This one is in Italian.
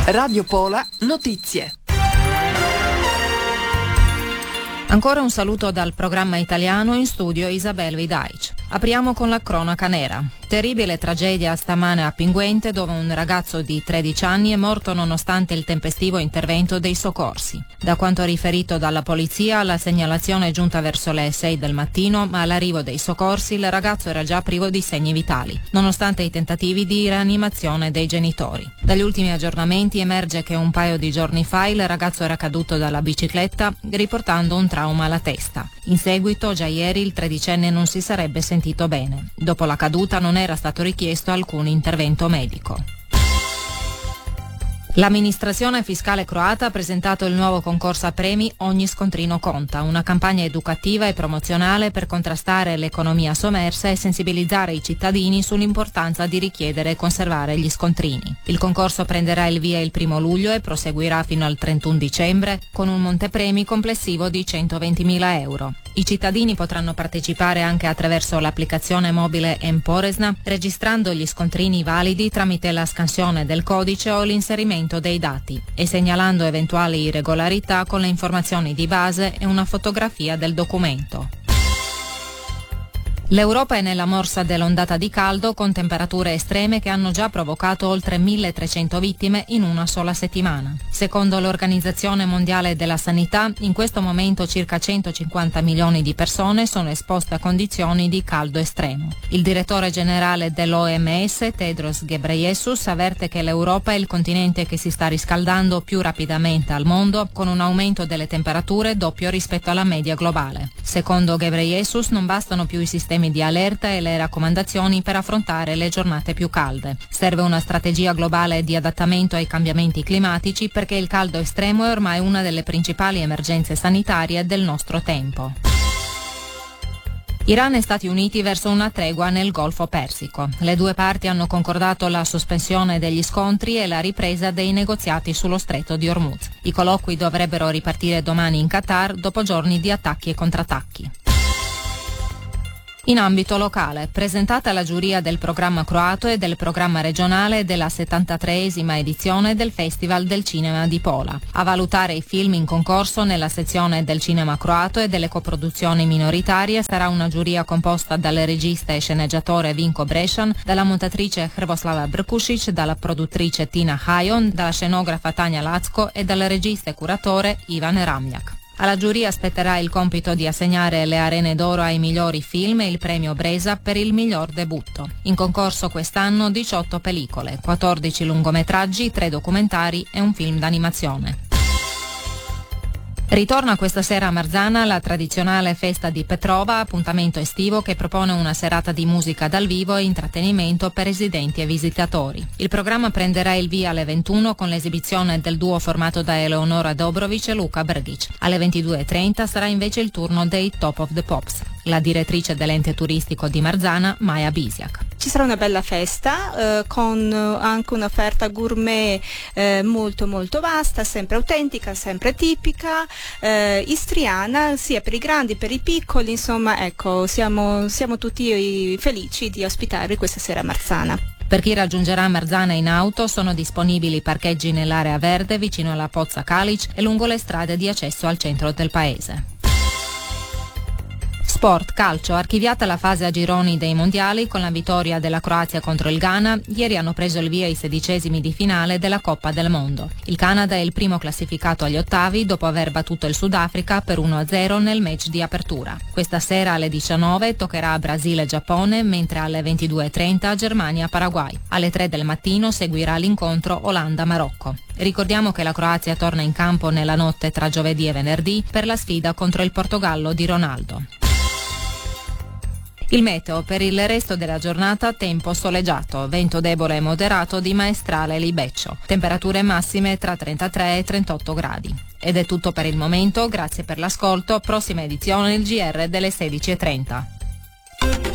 Radio Pola Notizie. Ancora un saluto dal programma italiano, in studio Isabel Vidaic. Apriamo con la cronaca nera. Terribile tragedia stamane a Pinguente, dove un ragazzo di 13 anni è morto nonostante il tempestivo intervento dei soccorsi. Da quanto riferito dalla polizia, la segnalazione è giunta verso le 6 del mattino, ma all'arrivo dei soccorsi il ragazzo era già privo di segni vitali, nonostante i tentativi di rianimazione dei genitori. Dagli ultimi aggiornamenti emerge che un paio di giorni fa il ragazzo era caduto dalla bicicletta, riportando un trauma alla testa. In seguito, già ieri, il tredicenne non si sarebbe sentito bene. Dopo la caduta non era stato richiesto alcun intervento medico. L'amministrazione fiscale croata ha presentato il nuovo concorso a premi Ogni scontrino conta, una campagna educativa e promozionale per contrastare l'economia sommersa e sensibilizzare i cittadini sull'importanza di richiedere e conservare gli scontrini. Il concorso prenderà il via il 1 luglio e proseguirà fino al 31 dicembre con un montepremi complessivo di 120.000 euro. I cittadini potranno partecipare anche attraverso l'applicazione mobile M-Poresna, registrando gli scontrini validi tramite la scansione del codice o l'inserimento dei dati e segnalando eventuali irregolarità con le informazioni di base e una fotografia del documento. L'Europa è nella morsa dell'ondata di caldo con temperature estreme che hanno già provocato oltre 1.300 vittime in una sola settimana. Secondo l'Organizzazione Mondiale della Sanità, in questo momento circa 150 milioni di persone sono esposte a condizioni di caldo estremo. Il direttore generale dell'OMS, Tedros Ghebreyesus, avverte che l'Europa è il continente che si sta riscaldando più rapidamente al mondo, con un aumento delle temperature doppio rispetto alla media globale. Secondo Ghebreyesus non bastano più i sistemi di allerta e le raccomandazioni per affrontare le giornate più calde. Serve una strategia globale di adattamento ai cambiamenti climatici perché il caldo estremo è ormai una delle principali emergenze sanitarie del nostro tempo. Iran e Stati Uniti verso una tregua nel Golfo Persico. Le due parti hanno concordato la sospensione degli scontri e la ripresa dei negoziati sullo stretto di Hormuz. I colloqui dovrebbero ripartire domani in Qatar dopo giorni di attacchi e contrattacchi. In ambito locale, presentata la giuria del programma croato e del programma regionale della 73esima edizione del Festival del Cinema di Pola. A valutare i film in concorso nella sezione del cinema croato e delle coproduzioni minoritarie sarà una giuria composta dal regista e sceneggiatore Vinko Breshan, dalla montatrice Hrvoslava Brkušić, dalla produttrice Tina Hajon, dalla scenografa Tanja Lacko e dal regista e curatore Ivan Ramljak. Alla giuria spetterà il compito di assegnare le Arene d'Oro ai migliori film e il premio Bresa per il miglior debutto. In concorso quest'anno 18 pellicole, 14 lungometraggi, 3 documentari e un film d'animazione. Ritorna questa sera a Marzana la tradizionale festa di Petrova, appuntamento estivo che propone una serata di musica dal vivo e intrattenimento per residenti e visitatori. Il programma prenderà il via alle 21 con l'esibizione del duo formato da Eleonora Dobrovic e Luka Brgic. Alle 22.30 sarà invece il turno dei Top of the Pops. La direttrice dell'ente turistico di Marzana, Maja Bisiak. Ci sarà una bella festa con anche un'offerta gourmet molto molto vasta, sempre autentica, sempre tipica, istriana, sia per i grandi, per i piccoli, insomma ecco, siamo tutti felici di ospitarvi questa sera a Marzana. Per chi raggiungerà Marzana in auto sono disponibili parcheggi nell'area verde vicino alla Pozza Kalić e lungo le strade di accesso al centro del paese. Sport, calcio, archiviata la fase a gironi dei mondiali con la vittoria della Croazia contro il Ghana. Ieri hanno preso il via i 16esimi di finale della Coppa del Mondo. Il Canada è il primo classificato agli ottavi dopo aver battuto il Sudafrica per 1-0 nel match di apertura. Questa sera alle 19 toccherà Brasile e Giappone, mentre alle 22.30 Germania-Paraguay. Alle 3 del mattino seguirà l'incontro Olanda-Marocco. Ricordiamo che la Croazia torna in campo nella notte tra giovedì e venerdì per la sfida contro il Portogallo di Ronaldo. Il meteo per il resto della giornata: tempo soleggiato, vento debole e moderato di maestrale libeccio, temperature massime tra 33 e 38 gradi. Ed è tutto per il momento, grazie per l'ascolto, prossima edizione il GR delle 16.30.